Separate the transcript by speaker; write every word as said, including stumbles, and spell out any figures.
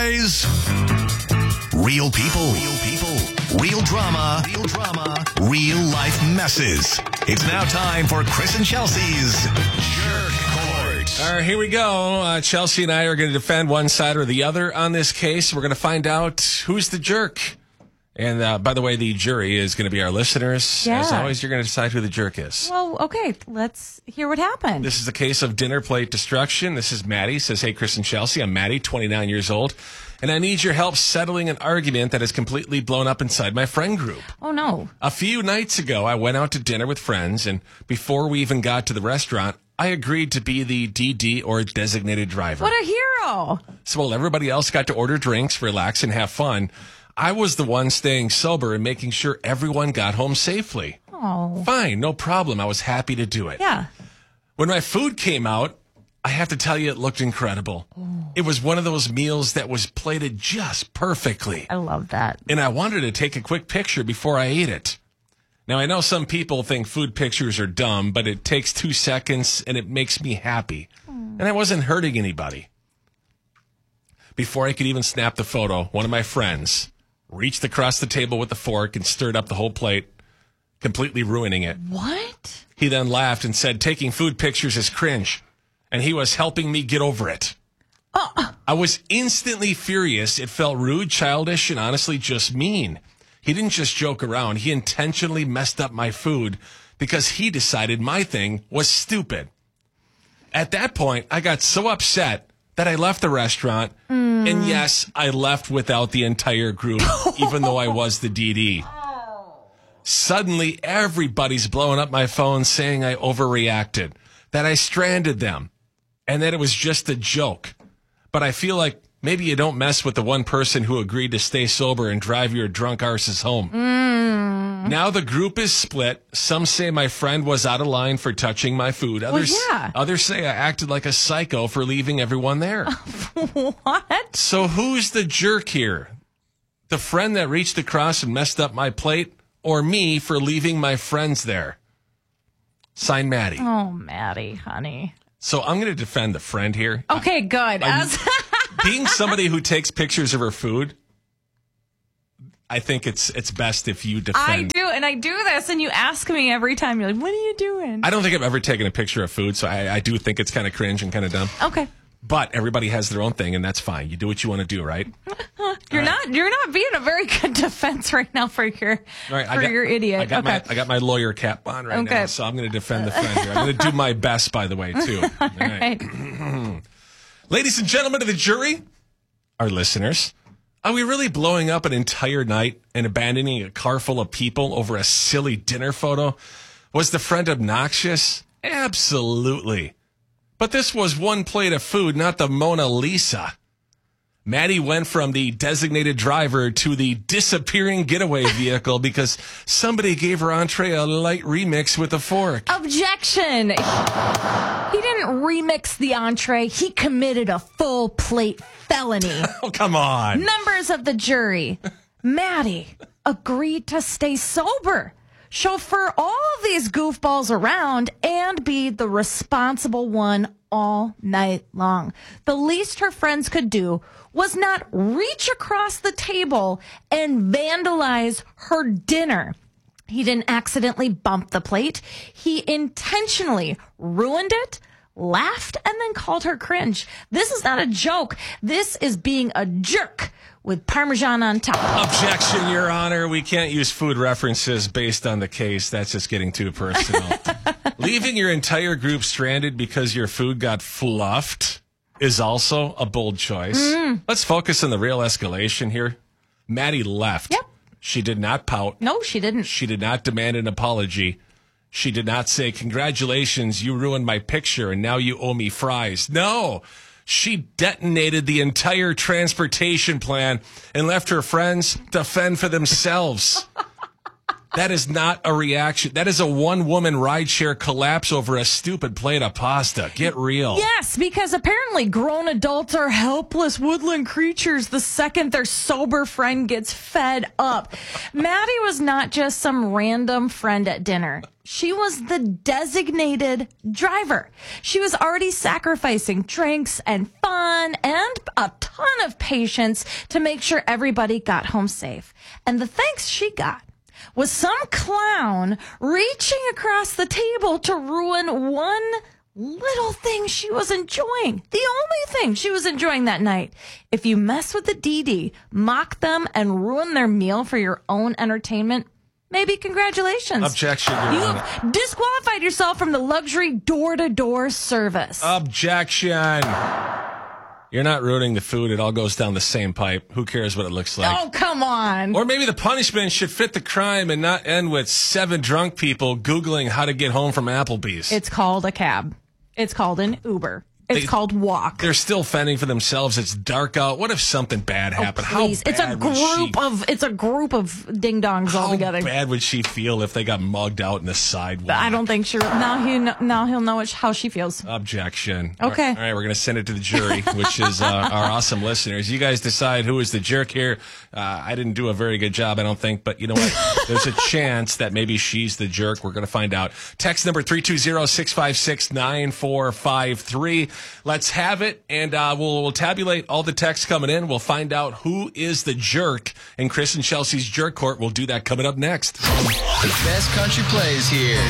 Speaker 1: guys. Real people. Real people. Real drama. Real drama. Real life messes. It's now time for Chris and Chelsea's Jerk Court.
Speaker 2: All right, here we go. Uh, Chelsea and I are going to defend one side or the other on this case. We're going to find out who's the jerk. And uh, by the way, the jury is going to be our listeners.
Speaker 3: Yeah.
Speaker 2: As always, you're going to decide who the jerk is.
Speaker 3: Well, okay, let's hear what happened.
Speaker 2: This is a case of dinner plate destruction. This is Maddie. Says, hey, Chris and Chelsea, I'm Maddie, twenty-nine years old, and I need your help settling an argument that has completely blown up inside my friend group.
Speaker 3: Oh, no.
Speaker 2: A few nights ago, I went out to dinner with friends, and before we even got to the restaurant, I agreed to be the D D or designated driver.
Speaker 3: What a hero.
Speaker 2: So while everybody else got to order drinks, relax, and have fun, I was the one staying sober and making sure everyone got home safely.
Speaker 3: Oh.
Speaker 2: Fine, no problem. I was happy to do it.
Speaker 3: Yeah.
Speaker 2: When my food came out, I have to tell you, it looked incredible.
Speaker 3: Oh.
Speaker 2: It was one of those meals that was plated just perfectly.
Speaker 3: I love that.
Speaker 2: And I wanted to take a quick picture before I ate it. Now, I know some people think food pictures are dumb, but it takes two seconds and it makes me happy. Mm. And I wasn't hurting anybody. Before I could even snap the photo, one of my friends reached across the table with a fork and stirred up the whole plate, completely ruining it.
Speaker 3: What?
Speaker 2: He then laughed and said, taking food pictures is cringe, and he was helping me get over it.
Speaker 3: Uh,
Speaker 2: I was instantly furious. It felt rude, childish, and honestly just mean. He didn't just joke around. He intentionally messed up my food because he decided my thing was stupid. At that point, I got so upset that I left the restaurant. Mm. And yes, I left without the entire group, even though I was the D D. Suddenly, everybody's blowing up my phone saying I overreacted, that I stranded them, and that it was just a joke. But I feel like maybe you don't mess with the one person who agreed to stay sober and drive your drunk arses home.
Speaker 3: Mm.
Speaker 2: Now the group is split. Some say my friend was out of line for touching my food. Others,
Speaker 3: well, yeah.
Speaker 2: others say I acted like a psycho for leaving everyone there.
Speaker 3: What?
Speaker 2: So who's the jerk here? The friend that reached across and messed up my plate, or me for leaving my friends there? Signed, Maddie.
Speaker 3: Oh, Maddie, honey.
Speaker 2: So I'm going to defend the friend here.
Speaker 3: Okay, good. As-
Speaker 2: Being somebody who takes pictures of her food, I think it's it's best if you defend.
Speaker 3: I do, and I do this, and you ask me every time. You're like, what are you doing?
Speaker 2: I don't think I've ever taken a picture of food, so I, I do think it's kind of cringe and kind of dumb.
Speaker 3: Okay.
Speaker 2: But everybody has their own thing, and that's fine. You do what you want to do, right?
Speaker 3: You're right. not You're not being a very good defense right now for your,
Speaker 2: right,
Speaker 3: for
Speaker 2: got,
Speaker 3: your idiot.
Speaker 2: I got,
Speaker 3: okay.
Speaker 2: my, I got my lawyer cap on right
Speaker 3: okay.
Speaker 2: now, so I'm going to defend the friend here. I'm going to do my best, by the way, too. All right.
Speaker 3: right.
Speaker 2: Ladies and gentlemen of the jury, our listeners, are we really blowing up an entire night and abandoning a car full of people over a silly dinner photo? Was the friend obnoxious? Absolutely. But this was one plate of food, not the Mona Lisa. Maddie went from the designated driver to the disappearing getaway vehicle because somebody gave her entree a light remix with a fork.
Speaker 3: Objection! He didn't remix the entree. He committed a full plate felony.
Speaker 2: Oh, come on.
Speaker 3: Members of the jury, Maddie agreed to stay sober, chauffeur all of these goofballs around, and be the responsible one all night long. The least her friends could do was not reach across the table and vandalize her dinner. He didn't accidentally bump the plate. He intentionally ruined it, laughed, and then called her cringe. This is not a joke. This is being a jerk with Parmesan on top.
Speaker 2: Objection, Your Honor. We can't use food references based on the case. That's just getting too personal. Leaving your entire group stranded because your food got fluffed is also a bold choice. Mm. Let's focus on the real escalation here. Maddie left.
Speaker 3: Yep.
Speaker 2: She did not pout.
Speaker 3: No, she didn't.
Speaker 2: She did not demand an apology. She did not say, congratulations, you ruined my picture and now you owe me fries. No. She detonated the entire transportation plan and left her friends to fend for themselves. That is not a reaction. That is a one-woman rideshare collapse over a stupid plate of pasta. Get real.
Speaker 3: Yes, because apparently grown adults are helpless woodland creatures the second their sober friend gets fed up. Maddie was not just some random friend at dinner. She was the designated driver. She was already sacrificing drinks and fun and a ton of patience to make sure everybody got home safe. And the thanks she got was some clown reaching across the table to ruin one little thing she was enjoying. The only thing she was enjoying that night. If you mess with the D D, mock them, and ruin their meal for your own entertainment, maybe congratulations.
Speaker 2: Objection, Your
Speaker 3: You
Speaker 2: Honor.
Speaker 3: have disqualified yourself from the luxury door-to-door service.
Speaker 2: Objection. You're not ruining the food. It all goes down the same pipe. Who cares what it looks like?
Speaker 3: Oh, come on.
Speaker 2: Or maybe the punishment should fit the crime and not end with seven drunk people Googling how to get home from Applebee's.
Speaker 3: It's called a cab. It's called an Uber. It's
Speaker 2: They-
Speaker 3: called walk.
Speaker 2: They're still fending for themselves. It's dark out. What if something bad happened?
Speaker 3: Please.
Speaker 2: How
Speaker 3: It's a
Speaker 2: bad would she-
Speaker 3: group of it's a group of ding dongs all
Speaker 2: How
Speaker 3: together.
Speaker 2: bad would she feel if they got mugged out in the sidewalk?
Speaker 3: I don't think she now he kn- now he'll know which, how she feels.
Speaker 2: Objection.
Speaker 3: Okay.
Speaker 2: All right, we're going to send it to the jury, which is uh, our awesome listeners. You guys decide who is the jerk here. Uh, I didn't do a very good job, I don't think, but you know what? There's a chance that maybe she's the jerk. We're going to find out. Text number three two zero, six five six, nine four five three. Let's have it, and uh, we'll, we'll tabulate all the texts coming in. We'll find out who is the jerk in Chris and Chelsea's Jerk Court. We'll do that coming up next.
Speaker 4: The best country plays here.